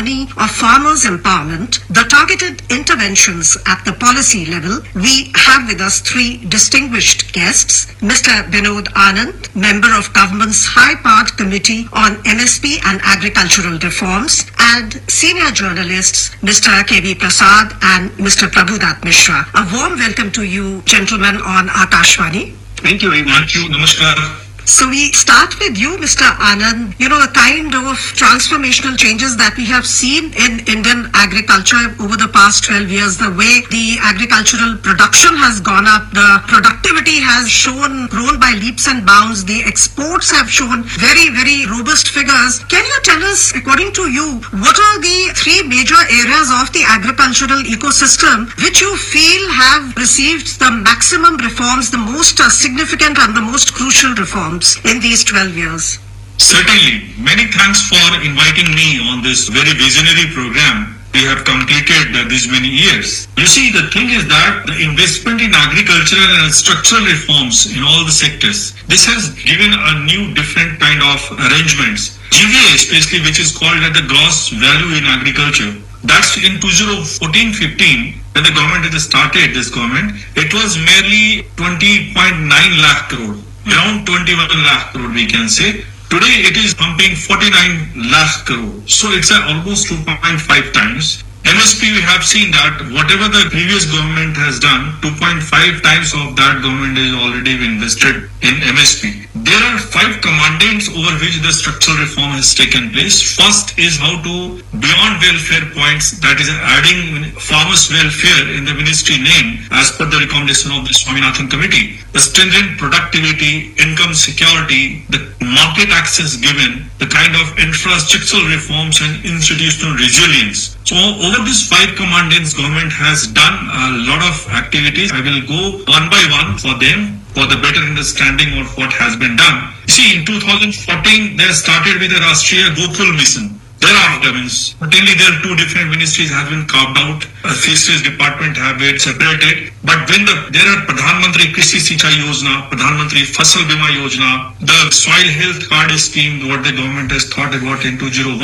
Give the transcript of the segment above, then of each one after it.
journey of farmers' empowerment, the targeted interventions at the policy level, we have with us three distinguished guests. Mr. Binod Anand, member of Government's High-Powered Committee on MSP and Agricultural Reforms, and senior journalists Mr. K.V. Prasad and Mr. Prabhudat Mishra. A warm welcome to you, gentlemen, on Akashvani. Thank you very much. Namaskar. So we start with you, Mr. Anand. You know, the kind of transformational changes that we have seen in Indian agriculture over the past 12 years, the way the agricultural production has gone up, the productivity has grown by leaps and bounds, the exports have shown very, very robust figures. Can you tell us, according to you, what are the three major areas of the agricultural ecosystem which you feel have received the maximum reforms, the most significant and the most crucial reforms in these 12 years? Certainly. Many thanks for inviting me on this very visionary program. We have completed these many years. You see, the thing is that the investment in agricultural and structural reforms in all the sectors, this has given a new different kind of arrangements. GVA especially, which is called at the gross value in agriculture. That's in 2014-15. When the government has started this government, it was merely 20.9 lakh crore. Around 21 lakh crore we can say. Today it is pumping 49 lakh crore. So it's almost 2.5 times. MSP, we have seen that whatever the previous government has done, 2.5 times of that government is already invested in MSP. There are 5 commandments over which the structural reform has taken place. First is how to, beyond welfare points, that is adding farmers' welfare in the ministry name as per the recommendation of the Swaminathan Committee. The strengthened productivity, income security, the market access given, the kind of infrastructural reforms and institutional resilience. So over these 5 commandments, government has done a lot of activities. I will go one by one for them for the better understanding of what has been done. See, in 2014, they started with the Rashtriya Gokul Mission. Thereafter, certainly there are 2 different ministries have been carved out. A fisheries department have been separated. But when there are Pradhan Mantri Krishi Sinchai Yojana, Pradhan Mantri Fasal Bima Yojana, the soil health card scheme, what the government has thought about in 2016.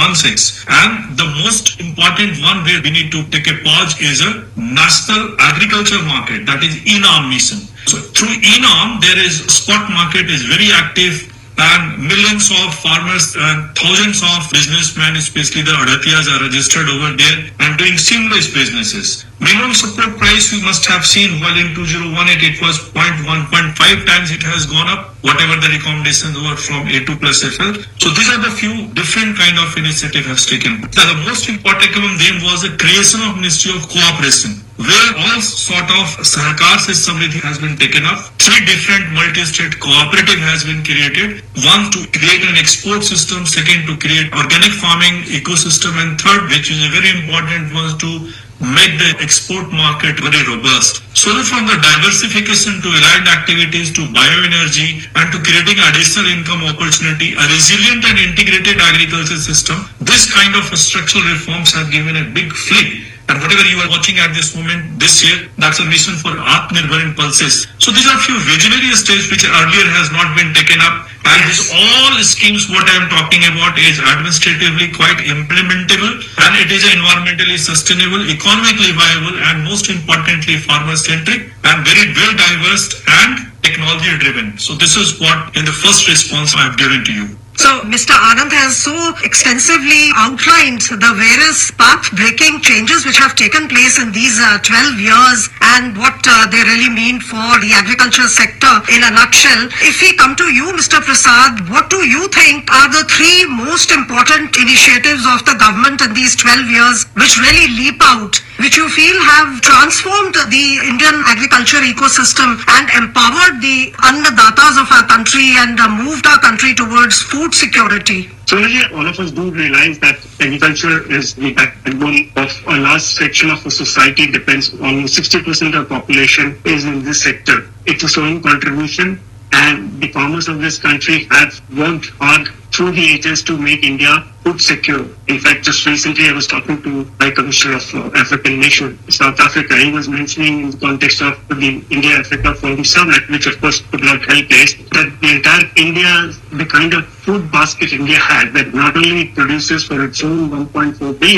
And the most important one where we need to take a pause is a national agriculture market, that is ENAM mission. So through ENAM, there is spot market is very active. And millions of farmers and thousands of businessmen, especially the Adatiyas, are registered over there and doing seamless businesses. Minimum support price you must have seen, while in 2018 it was 0.1.5 times it has gone up, whatever the recommendations were from A2 plus FL. So these are the few different kind of initiative has taken. The most important among them was the creation of Ministry of Cooperation, where all sort of Sahakar se Samriddhi has been taken up. 3 different multi-state cooperative has been created. One, to create an export system. Second, to create organic farming ecosystem. And third, which is a very important, was to make the export market very robust. So from the diversification to allied activities to bioenergy and to creating additional income opportunity, a resilient and integrated agriculture system, this kind of structural reforms have given a big flip. And whatever you are watching at this moment, this year, that's a mission for Atmanirbhar Impulses. So these are few visionary steps which earlier has not been taken up. And these all schemes, what I am talking about, is administratively quite implementable, and it is environmentally sustainable, economically viable, and most importantly, farmer-centric, and very well diverse and technology-driven. So this is what in the first response I have given to you. So Mr. Anand has so extensively outlined the various path-breaking changes which have taken place in these 12 years and what they really mean for the agriculture sector in a nutshell. If we come to you, Mr. Prasad, what do you think are the 3 most important initiatives of the government in these 12 years which really leap out, which you feel have transformed the Indian agriculture ecosystem and empowered the annadatas of our country and moved our country towards food security? So all of us do realize that agriculture is the backbone of a large section of the society. Depends almost 60% of the population is in this sector. It's a showing contribution, and the farmers of this country have worked hard through the ages to make India food secure. In fact, just recently I was talking to High Commissioner of African Nation, South Africa. He was mentioning in the context of the India-Africa Forum Summit, which of course could not help us, that the entire India, the kind of food basket India had, that not only produces for its own 1.4 billion,